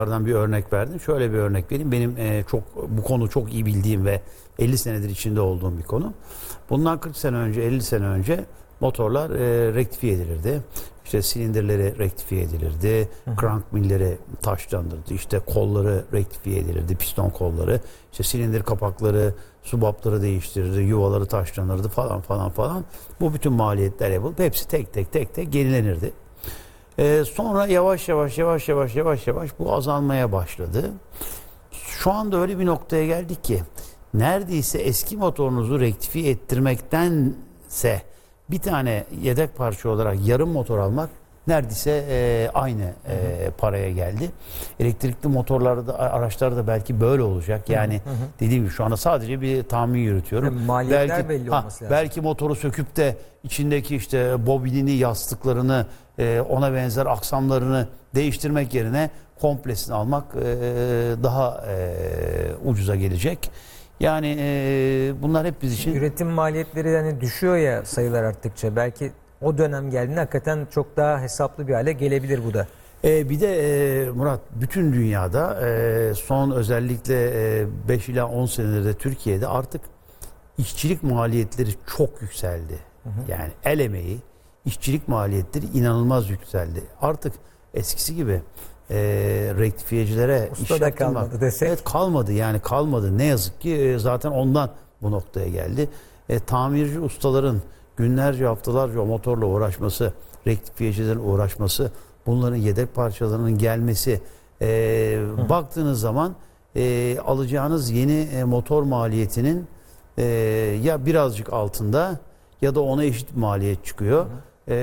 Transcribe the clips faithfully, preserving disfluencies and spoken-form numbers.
bir örnek verdim. Şöyle bir örnek vereyim. Benim e, çok bu konu çok iyi bildiğim ve elli senedir içinde olduğum bir konu. Bundan kırk sene önce, elli sene önce motorlar e, rektifiye edilirdi. İşte silindirleri rektifiye edilirdi. Crank milleri taşlandırdı. İşte kolları rektifiye edilirdi. Piston kolları. İşte silindir kapakları, subapları değiştirirdi. Yuvaları taşlanırdı falan falan falan. Bu bütün maliyetler yapılıp hepsi tek tek tek tek yenilenirdi. Ee, sonra yavaş yavaş yavaş yavaş yavaş yavaş bu azalmaya başladı. Şu anda öyle bir noktaya geldik ki neredeyse eski motorunuzu rektifiye ettirmektense bir tane yedek parça olarak yarım motor almak neredeyse e, aynı e, paraya geldi. Elektrikli motorlarda, araçlarda belki böyle olacak. Yani hı hı. dediğim gibi şu anda sadece bir tahmin yürütüyorum. Yani maliyetler belki, belli ha, olması lazım. Belki motoru söküp de içindeki işte bobinini, yastıklarını, e, ona benzer aksamlarını değiştirmek yerine komplesini almak e, daha e, ucuza gelecek. Yani e, bunlar hep biz için... Üretim maliyetleri yani düşüyor ya sayılar arttıkça. Belki o dönem geldiğinde hakikaten çok daha hesaplı bir hale gelebilir bu da. E, bir de e, Murat, bütün dünyada e, son özellikle e, beş ila on senelerde Türkiye'de artık işçilik maliyetleri çok yükseldi. Hı hı. Yani el emeği, işçilik maliyetleri inanılmaz yükseldi. Artık eskisi gibi e, rektifiyecilere usta iş da yaptırmak, kalmadı desek. evet kalmadı yani kalmadı. Ne yazık ki e, zaten ondan bu noktaya geldi. E, tamirci ustaların günlerce haftalarca o motorla uğraşması, rektifiyecilerin uğraşması, bunların yedek parçalarının gelmesi, e, baktığınız zaman e, alacağınız yeni e, motor maliyetinin e, ya birazcık altında ya da ona eşit maliyet çıkıyor. E,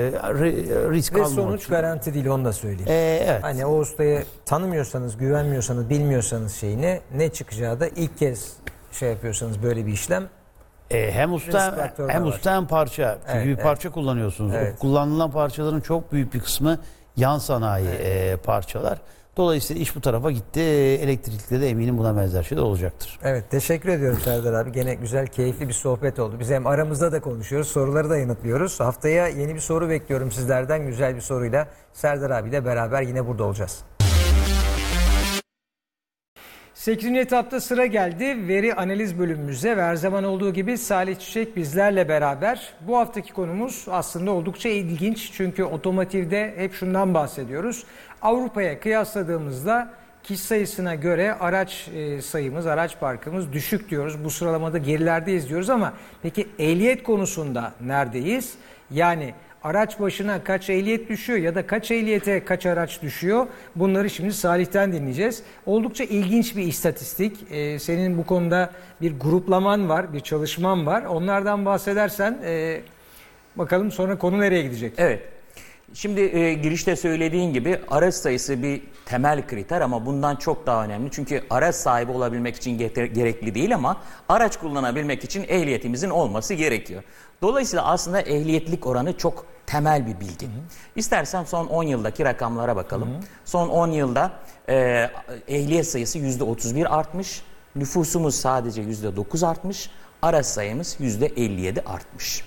risk Ve almamak sonuç için. garanti değil, onu da söyleyeyim. E, evet. Hani o ustayı tanımıyorsanız, güvenmiyorsanız, bilmiyorsanız şeyini ne çıkacağı da ilk kez şey yapıyorsanız böyle bir işlem. E, hem usta hem usta hem parça. Çünkü evet, bir evet. parça kullanıyorsunuz. Evet. O kullanılan parçaların çok büyük bir kısmı yan sanayi evet. e, parçalar. Dolayısıyla iş bu tarafa gitti. Elektrikli de eminim buna benzer şeyler olacaktır. Evet, teşekkür ediyorum Serdar abi. Gene güzel, keyifli bir sohbet oldu. Biz hem aramızda da konuşuyoruz, soruları da yanıtlıyoruz. Haftaya yeni bir soru bekliyorum sizlerden. Güzel bir soruyla Serdar abiyle beraber yine burada olacağız. sekizinci etapta sıra geldi veri analiz bölümümüze ve her zaman olduğu gibi Salih Çiçek bizlerle beraber. Bu haftaki konumuz aslında oldukça ilginç, çünkü otomotivde hep şundan bahsediyoruz. Avrupa'ya kıyasladığımızda kişi sayısına göre araç sayımız, araç parkımız düşük diyoruz. Bu sıralamada gerilerdeyiz diyoruz ama peki ehliyet konusunda neredeyiz? Yani araç başına kaç ehliyet düşüyor ya da kaç ehliyete kaç araç düşüyor? Bunları şimdi Salih'ten dinleyeceğiz. Oldukça ilginç bir istatistik. Ee, senin bu konuda bir gruplaman var, bir çalışman var. Onlardan bahsedersen e, bakalım sonra konu nereye gidecek? Evet. Şimdi e, girişte söylediğin gibi araç sayısı bir temel kriter ama bundan çok daha önemli. Çünkü araç sahibi olabilmek için gerekli değil ama araç kullanabilmek için ehliyetimizin olması gerekiyor. Dolayısıyla aslında ehliyetlik oranı çok temel bir bilgi. Hı hı. İstersen son on yıldaki rakamlara bakalım. Hı hı. Son on yılda e, ehliyet sayısı yüzde otuz bir artmış, nüfusumuz sadece yüzde dokuz artmış, araç sayımız yüzde elli yedi artmış.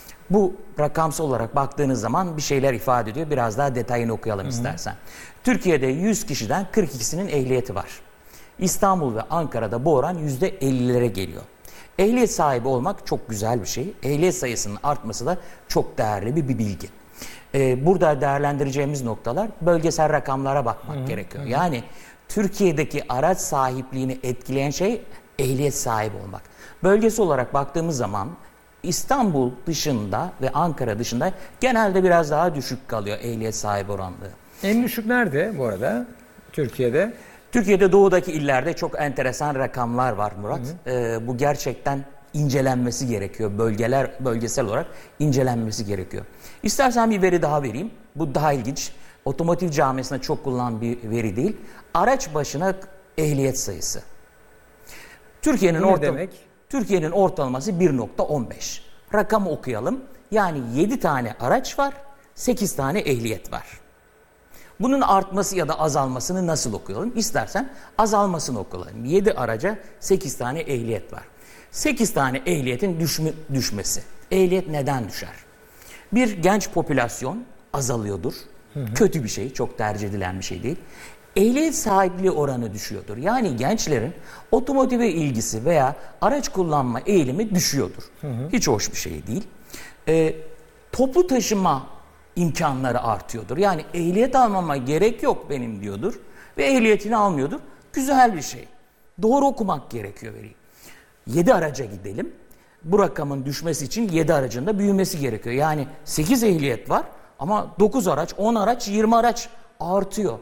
Bu rakamsal olarak baktığınız zaman bir şeyler ifade ediyor. Biraz daha detayını okuyalım Hı-hı. istersen. Türkiye'de yüz kişiden kırk ikisinin ehliyeti var. İstanbul ve Ankara'da bu oran yüzde ellilere geliyor. Ehliyet sahibi olmak çok güzel bir şey. Ehliyet sayısının artması da çok değerli bir, bir bilgi. Ee, burada değerlendireceğimiz noktalar bölgesel rakamlara bakmak Hı-hı. gerekiyor. Hı-hı. Yani Türkiye'deki araç sahipliğini etkileyen şey ehliyet sahibi olmak. Bölgesi olarak baktığımız zaman İstanbul dışında ve Ankara dışında genelde biraz daha düşük kalıyor ehliyet sahibi oranlığı. En düşük nerede bu arada Türkiye'de? Türkiye'de doğudaki illerde çok enteresan rakamlar var Murat. Hı hı. Ee, bu gerçekten incelenmesi gerekiyor. Bölgeler bölgesel olarak incelenmesi gerekiyor. İstersen bir veri daha vereyim. Bu daha ilginç. Otomotiv camiasında çok kullanılan bir veri değil. Araç başına ehliyet sayısı. Türkiye'nin orta demek? Türkiye'nin ortalaması bir nokta on beş. Rakamı okuyalım. Yani yedi tane araç var, sekiz tane ehliyet var. Bunun artması ya da azalmasını nasıl okuyalım? İstersen azalmasını okuyalım. yedi araca sekiz tane ehliyet var. sekiz tane ehliyetin düşme, düşmesi. Ehliyet neden düşer? Bir, genç popülasyon azalıyordur. Hı hı. Kötü bir şey, çok tercih edilen bir şey değil. ehliyet sahipliği oranı düşüyordur. Yani gençlerin otomotive ilgisi veya araç kullanma eğilimi düşüyordur. Hı hı. Hiç hoş bir şey değil. E, toplu taşıma imkanları artıyordur. Yani ehliyet almama gerek yok benim diyordur ve ehliyetini almıyordur. Güzel bir şey. Doğru okumak gerekiyor veriyi. yedi araca gidelim. Bu rakamın düşmesi için yedi aracın da büyümesi gerekiyor. Yani sekiz ehliyet var ama dokuz araç, on araç, yirmi araç artıyor.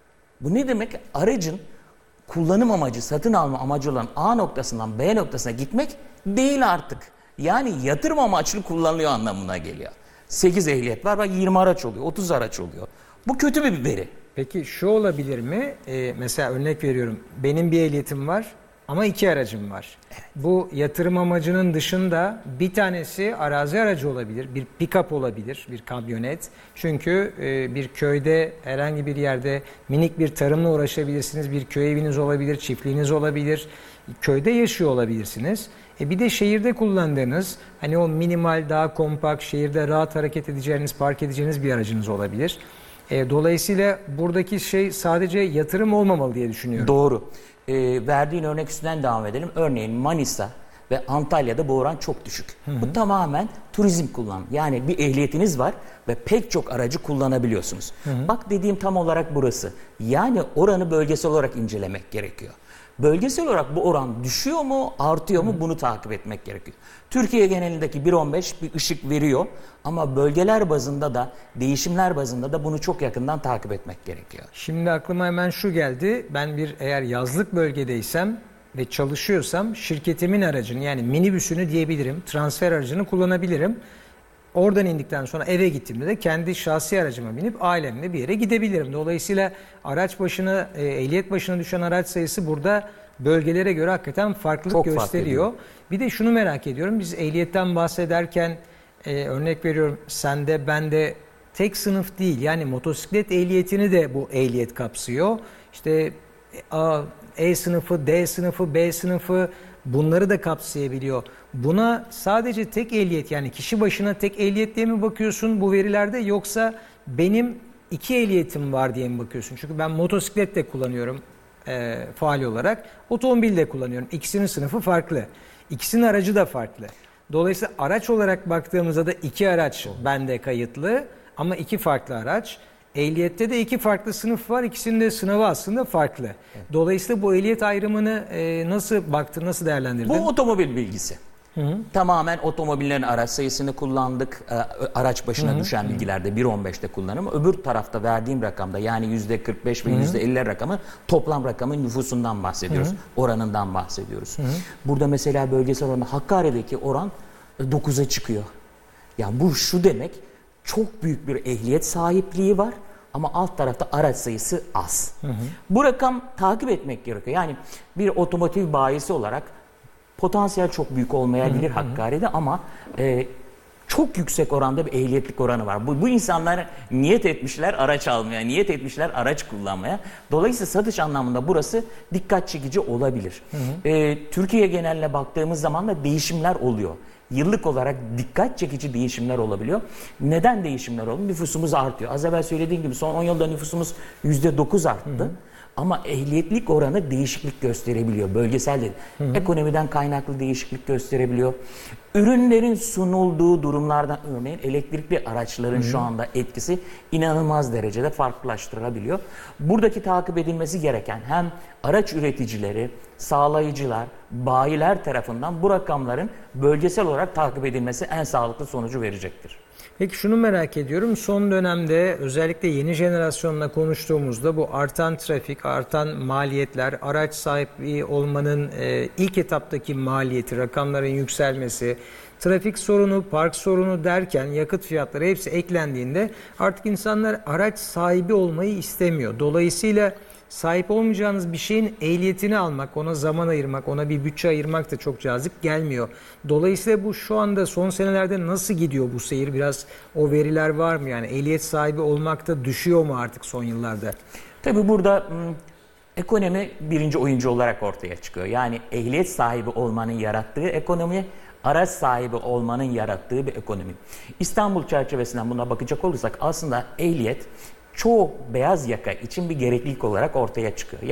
Bu ne demek? Aracın kullanım amacı, satın alma amacı olan A noktasından B noktasına gitmek değil artık. Yani yatırım amaçlı kullanılıyor anlamına geliyor. sekiz ehliyet var, bak yirmi araç oluyor, otuz araç oluyor. Bu kötü bir veri. Peki şu olabilir mi? Ee, mesela örnek veriyorum. Benim bir ehliyetim var ama iki aracım var. Evet. Bu yatırım amacının dışında bir tanesi arazi aracı olabilir, bir pick-up olabilir, bir kamyonet. Çünkü e, bir köyde herhangi bir yerde minik bir tarımla uğraşabilirsiniz, bir köy eviniz olabilir, çiftliğiniz olabilir, köyde yaşıyor olabilirsiniz. E bir de şehirde kullandığınız, hani o minimal, daha kompakt, şehirde rahat hareket edeceğiniz, park edeceğiniz bir aracınız olabilir. E, dolayısıyla buradaki şey sadece yatırım olmamalı diye düşünüyorum. Doğru. E, verdiğin örnek üstünden devam edelim. Örneğin Manisa ve Antalya'da bu oran çok düşük. Hı hı. Bu tamamen turizm kullanımı. Yani bir ehliyetiniz var ve pek çok aracı kullanabiliyorsunuz. Hı hı. Bak dediğim tam olarak burası. Yani oranı bölgesel olarak incelemek gerekiyor. Bölgesel olarak bu oran düşüyor mu, artıyor mu, bunu takip etmek gerekiyor. Türkiye genelindeki bir on beş bir ışık veriyor ama bölgeler bazında da, değişimler bazında da bunu çok yakından takip etmek gerekiyor. Şimdi aklıma hemen şu geldi. Ben bir eğer yazlık bölgedeysem ve çalışıyorsam şirketimin aracını, yani minibüsünü diyebilirim, transfer aracını kullanabilirim. Oradan indikten sonra eve gittiğimde de kendi şahsi aracıma binip ailemle bir yere gidebilirim. Dolayısıyla araç başına, e, ehliyet başına düşen araç sayısı burada bölgelere göre hakikaten farklılık Çok gösteriyor. fark Bir de şunu merak ediyorum. Biz ehliyetten bahsederken e, örnek veriyorum, sende bende tek sınıf değil. Yani motosiklet ehliyetini de bu ehliyet kapsıyor. İşte A, E sınıfı, D sınıfı, B sınıfı, bunları da kapsayabiliyor. Buna sadece tek ehliyet, yani kişi başına tek ehliyet diye mi bakıyorsun bu verilerde, yoksa benim iki ehliyetim var diye mi bakıyorsun? Çünkü ben motosiklet de kullanıyorum e, faal olarak, otomobil de kullanıyorum. İkisinin sınıfı farklı. İkisinin aracı da farklı. Dolayısıyla araç olarak baktığımızda da iki araç bende kayıtlı ama iki farklı araç. Ehliyette de iki farklı sınıf var. İkisinin de sınavı aslında farklı. Evet. Dolayısıyla bu ehliyet ayrımını e, nasıl baktın, nasıl değerlendirdin? Bu otomobil bilgisi. Hı hı. Tamamen otomobillerin araç sayısını kullandık. E, araç başına hı hı. düşen bilgilerde bir on beşte kullanımı. Öbür tarafta verdiğim rakamda, yani yüzde kırk beş ve yüzde elli rakamı toplam rakamın nüfusundan bahsediyoruz. Hı hı. Oranından bahsediyoruz. Hı hı. Burada mesela bölgesel oranı Hakkari'deki oran dokuza çıkıyor. Yani bu şu demek, çok büyük bir ehliyet sahipliği var ama alt tarafta araç sayısı az. Hı hı. Bu rakam takip etmek gerekiyor. Yani bir otomotiv bayisi olarak potansiyel çok büyük olmayabilir hı hı. Hakkari'de ama e, çok yüksek oranda bir ehliyetlik oranı var. Bu, bu insanlar niyet etmişler araç almaya, niyet etmişler araç kullanmaya. Dolayısıyla satış anlamında burası dikkat çekici olabilir. Hı hı. E, Türkiye geneline baktığımız zaman da değişimler oluyor. Yıllık olarak dikkat çekici değişimler olabiliyor. Neden değişimler oluyor? Nüfusumuz artıyor. Az evvel söylediğim gibi son on yılda nüfusumuz yüzde dokuz arttı. Hı hı. Ama ehliyetlik oranı değişiklik gösterebiliyor. Bölgesel değil. Hı hı. Ekonomiden kaynaklı değişiklik gösterebiliyor. Ürünlerin sunulduğu durumlardan, örneğin elektrikli araçların hı hı. şu anda etkisi inanılmaz derecede farklılaştırılabiliyor. Buradaki takip edilmesi gereken hem araç üreticileri, sağlayıcılar, bayiler tarafından bu rakamların bölgesel olarak takip edilmesi en sağlıklı sonucu verecektir. Peki şunu merak ediyorum. Son dönemde özellikle yeni jenerasyonla konuştuğumuzda bu artan trafik, artan maliyetler, araç sahibi olmanın e, ilk etaptaki maliyeti, rakamların yükselmesi, trafik sorunu, park sorunu derken yakıt fiyatları hepsi eklendiğinde artık insanlar araç sahibi olmayı istemiyor. Dolayısıyla sahip olmayacağınız bir şeyin ehliyetini almak, ona zaman ayırmak, ona bir bütçe ayırmak da çok cazip gelmiyor. Dolayısıyla bu şu anda son senelerde nasıl gidiyor bu seyir? Biraz o veriler var mı? Yani ehliyet sahibi olmakta düşüyor mu artık son yıllarda? Tabii burada m, ekonomi birinci oyuncu olarak ortaya çıkıyor. Yani ehliyet sahibi olmanın yarattığı ekonomi, araç sahibi olmanın yarattığı bir ekonomi. İstanbul çerçevesinden buna bakacak olursak aslında ehliyet çoğu beyaz yaka için bir gereklilik olarak ortaya çıkıyor.